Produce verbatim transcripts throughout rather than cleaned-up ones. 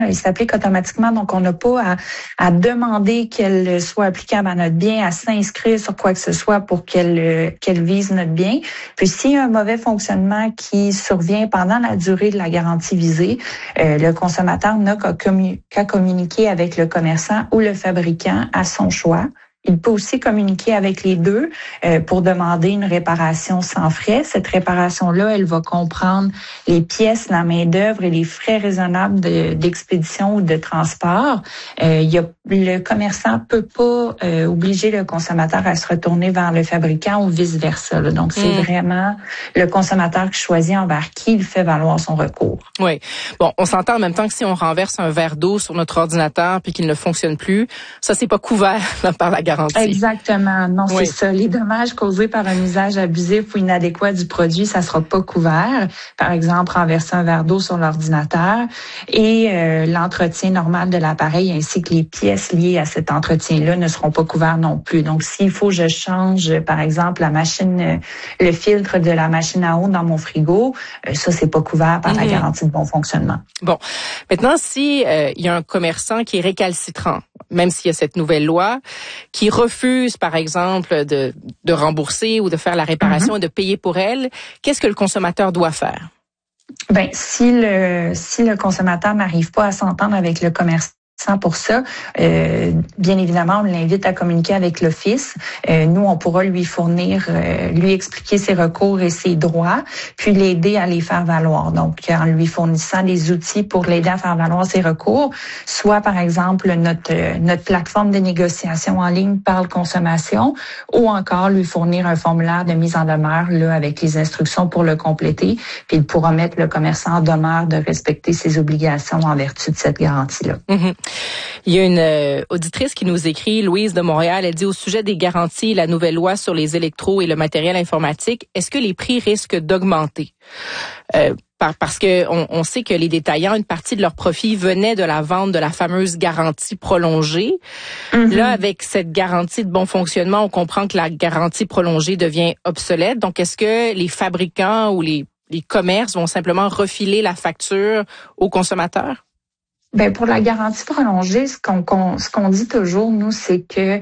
Il s'applique automatiquement, donc on n'a pas à, à demander qu'elle soit applicable à notre bien, à s'inscrire sur quoi que ce soit pour qu'elle qu'elle vise notre bien. Puis s'il y a un mauvais fonctionnement qui survient pendant la durée de la garantie visée, euh, le consommateur n'a qu'à, commu- qu'à communiquer avec le commerçant ou le fabricant à son choix. Il peut aussi communiquer avec les deux euh, pour demander une réparation sans frais. Cette réparation-là, elle va comprendre les pièces, la main-d'œuvre et les frais raisonnables de, d'expédition ou de transport. Euh, il y a, le commerçant peut pas euh, obliger le consommateur à se retourner vers le fabricant ou vice-versa. Là. Donc, c'est mmh. vraiment le consommateur qui choisit envers qui il fait valoir son recours. Oui. Bon, on s'entend en même temps que si on renverse un verre d'eau sur notre ordinateur puis qu'il ne fonctionne plus, ça, c'est pas couvert là, par la garantie. Exactement. Non, oui. c'est ça. Les dommages causés par un usage abusif ou inadéquat du produit, ça sera pas couvert. Par exemple, renverser un verre d'eau sur l'ordinateur et euh, l'entretien normal de l'appareil ainsi que les pièces liées à cet entretien-là ne seront pas couverts non plus. Donc, s'il faut que je change, par exemple, la machine, le filtre de la machine à eau dans mon frigo, euh, ça, c'est pas couvert par mm-hmm. la garantie de bon fonctionnement. Bon. Maintenant, si euh, il y a un commerçant qui est récalcitrant, même s'il y a cette nouvelle loi, qui refuse, par exemple, de, de rembourser ou de faire la réparation mm-hmm. et de payer pour elle, qu'est-ce que le consommateur doit faire? Ben, si le, si le consommateur n'arrive pas à s'entendre avec le commerçant pour ça, euh, bien évidemment, on l'invite à communiquer avec l'Office. Euh, nous, on pourra lui fournir, euh, lui expliquer ses recours et ses droits, puis l'aider à les faire valoir. Donc, en lui fournissant des outils pour l'aider à faire valoir ses recours, soit par exemple notre notre plateforme de négociation en ligne Parle Consommation, ou encore lui fournir un formulaire de mise en demeure là avec les instructions pour le compléter, puis il pourra mettre le commerçant en demeure de respecter ses obligations en vertu de cette garantie-là. Mm-hmm. Il y a une euh, auditrice qui nous écrit, Louise de Montréal, elle dit au sujet des garanties, la nouvelle loi sur les électros et le matériel informatique, est-ce que les prix risquent d'augmenter? Euh, par, parce que on, on sait que les détaillants, une partie de leur profit venait de la vente de la fameuse garantie prolongée. Mm-hmm. Là, avec cette garantie de bon fonctionnement, on comprend que la garantie prolongée devient obsolète. Donc, est-ce que les fabricants ou les, les commerces vont simplement refiler la facture aux consommateurs? Ben pour la garantie prolongée, ce qu'on, qu'on ce qu'on dit toujours nous, c'est que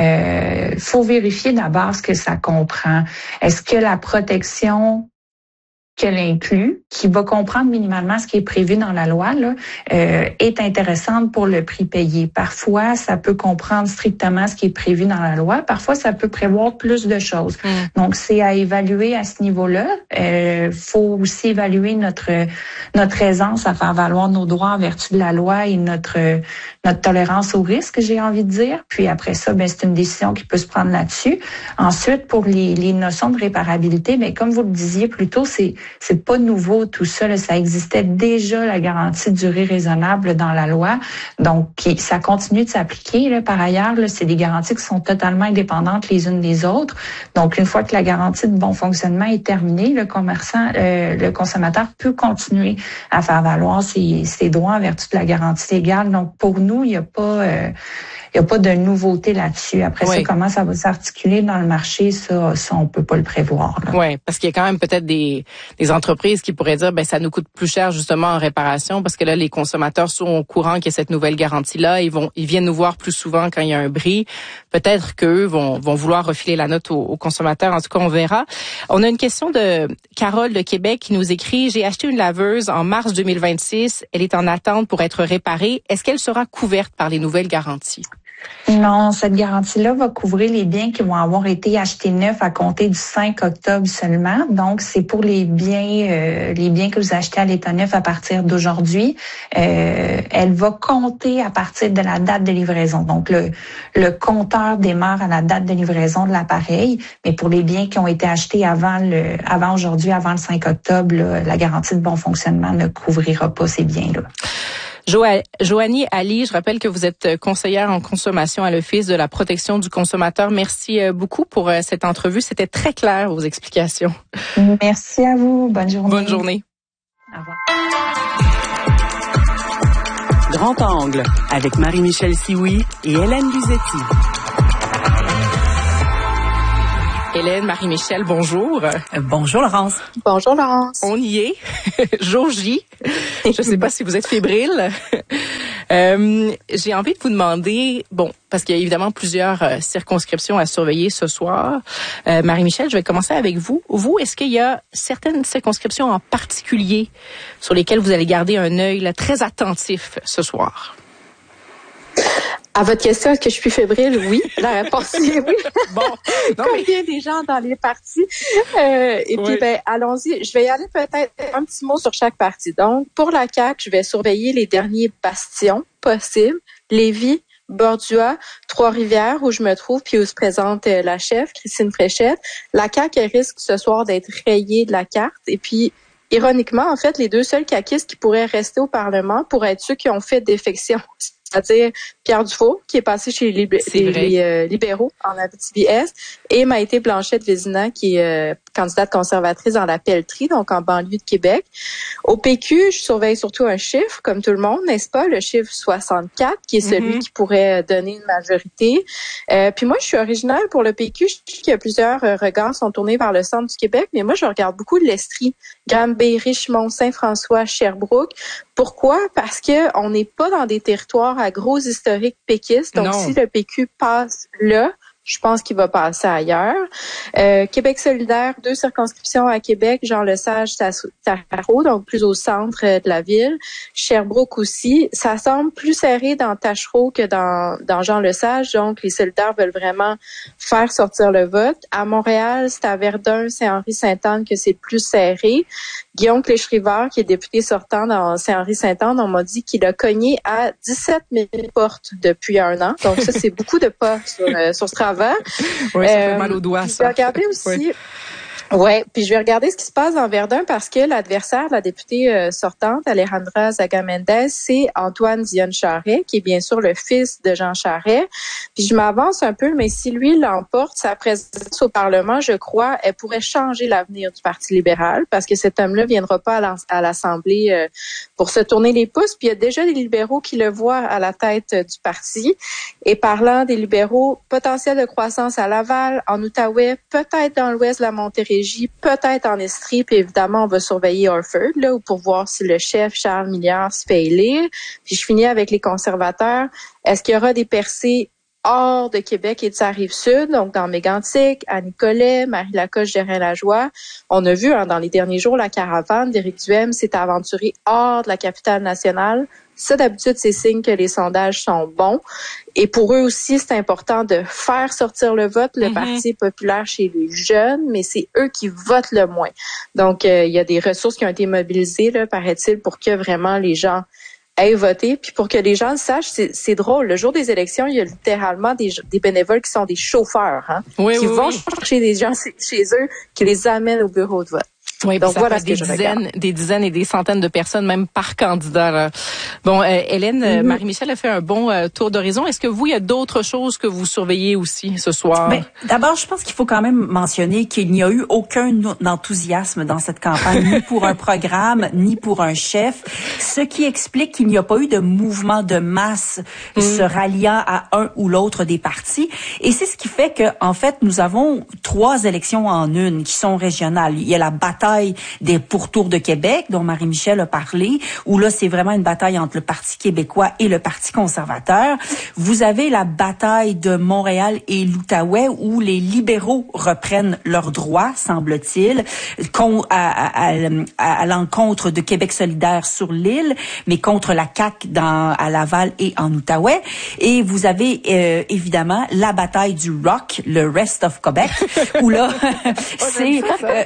euh, faut vérifier d'abord ce que ça comprend. Est-ce que la protection qu'elle inclut, qui va comprendre minimalement ce qui est prévu dans la loi, là, euh, est intéressante pour le prix payé. Parfois, ça peut comprendre strictement ce qui est prévu dans la loi. Parfois, ça peut prévoir plus de choses. Mm. Donc, c'est à évaluer à ce niveau-là. Euh, faut aussi évaluer notre notre aisance à faire valoir nos droits en vertu de la loi et notre notre tolérance au risque, j'ai envie de dire. Puis après ça, ben c'est une décision qui peut se prendre là-dessus. Ensuite, pour les les notions de réparabilité, ben comme vous le disiez plus tôt, c'est C'est pas nouveau tout ça, là. Ça existait déjà, la garantie de durée raisonnable dans la loi. Donc, ça continue de s'appliquer. Là. Par ailleurs, là, c'est des garanties qui sont totalement indépendantes les unes des autres. Donc, une fois que la garantie de bon fonctionnement est terminée, le commerçant, euh, le consommateur peut continuer à faire valoir ses, ses droits en vertu de la garantie légale. Donc, pour nous, il n'y a pas... Euh, Il n'y a pas de nouveauté là-dessus. Après oui. ça, comment ça va s'articuler dans le marché, ça, ça on peut pas le prévoir. Oui, parce qu'il y a quand même peut-être des, des entreprises qui pourraient dire, ben ça nous coûte plus cher justement en réparation, parce que là, les consommateurs sont au courant qu'il y a cette nouvelle garantie-là. Ils vont, ils viennent nous voir plus souvent quand il y a un bris. Peut-être qu'eux vont, vont vouloir refiler la note aux, aux consommateurs. En tout cas, on verra. On a une question de Carole de Québec qui nous écrit, j'ai acheté une laveuse en mars deux mille vingt-six. Elle est en attente pour être réparée. Est-ce qu'elle sera couverte par les nouvelles garanties? Non, cette garantie-là va couvrir les biens qui vont avoir été achetés neufs à compter du cinq octobre seulement. Donc, c'est pour les biens euh, les biens que vous achetez à l'état neuf à partir d'aujourd'hui. Euh, elle va compter à partir de la date de livraison. Donc, le, le compteur démarre à la date de livraison de l'appareil. Mais pour les biens qui ont été achetés avant le avant aujourd'hui, avant le cinq octobre, là, la garantie de bon fonctionnement ne couvrira pas ces biens-là. Jo- Joanie Ali, je rappelle que vous êtes conseillère en consommation à l'Office de la protection du consommateur. Merci beaucoup pour cette entrevue. C'était très clair, vos explications. Merci à vous. Bonne journée. Bonne journée. Au revoir. Grand Angle avec Marie-Michel Sioui et Hélène Luzetti. Hélène, Marie-Michel, bonjour. Euh, bonjour Laurence. Bonjour Laurence. On y est. Jour J. Je ne sais pas si vous êtes fébrile. Euh, j'ai envie de vous demander, bon, parce qu'il y a évidemment plusieurs euh, circonscriptions à surveiller ce soir. Euh, Marie-Michel, je vais commencer avec vous. Vous, est-ce qu'il y a certaines circonscriptions en particulier sur lesquelles vous allez garder un œil là, très attentif ce soir? À votre question, est-ce que je suis fébrile? Oui. La réponse est oui. Bon. Non, Combien mais... des gens dans les partis? Euh, et oui. puis, ben, allons-y. Je vais y aller peut-être un petit mot sur chaque parti. Donc, pour la C A Q, je vais surveiller les derniers bastions possibles. Lévis, Bordua, Trois-Rivières, où je me trouve, puis où se présente euh, la chef, Christine Fréchette. La C A Q elle risque ce soir d'être rayée de la carte. Et puis, ironiquement, en fait, les deux seuls caquistes qui pourraient rester au Parlement pourraient être ceux qui ont fait défection. C'est-à-dire Pierre Dufault, qui est passé chez les, libé- les, les euh, libéraux en Abitibi-Est, et Maïté Blanchette-Vézina, qui est euh, candidate conservatrice dans la Pelletrie, donc en banlieue de Québec. Au P Q, je surveille surtout un chiffre, comme tout le monde, n'est-ce pas? Le chiffre soixante-quatre, qui est celui mm-hmm. qui pourrait donner une majorité. Euh, puis moi, je suis originale pour le P Q. Je sais qu'il y a plusieurs euh, regards sont tournés vers le centre du Québec, mais moi, je regarde beaucoup de l'Estrie, Granby, Richmond, Saint-François, Sherbrooke. Pourquoi? Parce que on n'est pas dans des territoires à gros historiques péquistes. Donc, non. Si le P Q passe là, je pense qu'il va passer ailleurs. Euh, Québec solidaire, deux circonscriptions à Québec, Jean-Lesage, Tachereau, donc plus au centre de la ville. Sherbrooke aussi. Ça semble plus serré dans Tachereau que dans, dans Jean-Lesage, donc les solidaires veulent vraiment faire sortir le vote. À Montréal, c'est à Verdun, Saint-Henri-Sainte-Anne que c'est plus serré. Guillaume Cléche-Rivard, qui est député sortant dans Saint-Henri-Sainte-Anne, on m'a dit qu'il a cogné à dix-sept mille portes depuis un an. Donc ça, c'est beaucoup de pas sur, euh, sur ce travail. Oui, ça fait euh, mal aux doigts, ça. Je vais regarder aussi... Oui. Ouais, puis je vais regarder ce qui se passe dans Verdun parce que l'adversaire de la députée euh, sortante, Alejandra Zaga-Mendez, c'est Antoine Dionne-Charest, qui est bien sûr le fils de Jean Charest. Puis je m'avance un peu, mais si lui l'emporte, sa présence au Parlement, je crois, elle pourrait changer l'avenir du Parti libéral parce que cet homme-là viendra pas à l'Assemblée euh, pour se tourner les pouces. Puis il y a déjà des libéraux qui le voient à la tête euh, du parti. Et parlant des libéraux, potentiel de croissance à Laval, en Outaouais, peut-être dans l'ouest de la Montérégie, peut-être en Estrie, puis évidemment, on va surveiller Orford, là, pour voir si le chef Charles Milliard se fait élire. Puis je finis avec les conservateurs. Est-ce qu'il y aura des percées hors de Québec et de sa Rive-Sud, donc dans Mégantic, à Nicolet, Marie-Lacoche, Gérin-Lajoie? On a vu hein, dans les derniers jours, la caravane d'Éric Duhem s'est aventurée hors de la capitale nationale. Ça, d'habitude, c'est signe que les sondages sont bons. Et pour eux aussi, c'est important de faire sortir le vote. Le mm-hmm. Parti est populaire chez les jeunes, mais c'est eux qui votent le moins. Donc, euh, il y a des ressources qui ont été mobilisées, là, paraît-il, pour que vraiment les gens aient voté. Puis pour que les gens le sachent, c'est, c'est drôle. Le jour des élections, il y a littéralement des, des bénévoles qui sont des chauffeurs, hein, oui, qui oui, vont oui. chercher des gens chez eux, qui les amènent au bureau de vote. Oui, donc ça voilà fait des dizaines, des dizaines et des centaines de personnes, même par candidat. Là. Bon, euh, Hélène, mm-hmm. Marie-Michel a fait un bon euh, tour d'horizon. Est-ce que vous, il y a d'autres choses que vous surveillez aussi ce soir? Ben, d'abord, je pense qu'il faut quand même mentionner qu'il n'y a eu aucun enthousiasme dans cette campagne, ni pour un programme, ni pour un chef, ce qui explique qu'il n'y a pas eu de mouvement de masse mm. se ralliant à un ou l'autre des partis. Et c'est ce qui fait que, en fait, nous avons trois élections en une qui sont régionales. Il y a la bataille des pourtours de Québec, dont Marie-Michel a parlé, où là, c'est vraiment une bataille entre le Parti québécois et le Parti conservateur. Vous avez la bataille de Montréal et l'Outaouais, où les libéraux reprennent leurs droits, semble-t-il, à, à, à, à l'encontre de Québec solidaire sur l'île, mais contre la C A Q dans, à Laval et en Outaouais. Et vous avez euh, évidemment la bataille du Rock, le Rest of Québec, où là, c'est... Euh,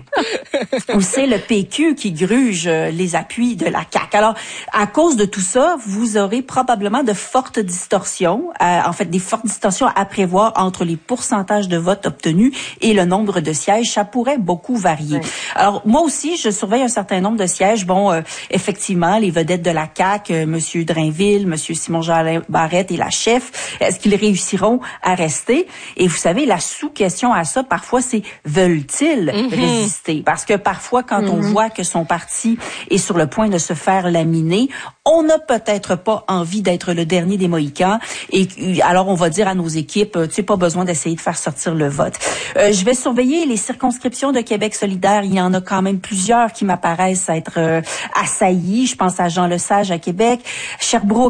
où c'est le P Q qui gruge les appuis de la C A Q. Alors, à cause de tout ça, vous aurez probablement de fortes distorsions, euh, en fait, des fortes distorsions à prévoir entre les pourcentages de votes obtenus et le nombre de sièges. Ça pourrait beaucoup varier. Oui. Alors, moi aussi, je surveille un certain nombre de sièges. Bon, euh, effectivement, les vedettes de la C A Q, euh, Monsieur Drainville, Monsieur Simon-Jean Barrette et la chef, est-ce qu'ils réussiront à rester? Et vous savez, la sous-question à ça, parfois, c'est veulent-ils mm-hmm. résister? Parce que parfois, quand mm-hmm. on voit que son parti est sur le point de se faire laminer, on n'a peut-être pas envie d'être le dernier des Mohicans. Et alors, on va dire à nos équipes, tu sais, pas besoin d'essayer de faire sortir le vote. Euh, je vais surveiller les circonscriptions de Québec solidaire. Il y en a quand même plusieurs qui m'apparaissent être euh, assaillies. Je pense à Jean-Lesage à Québec, Sherbrooke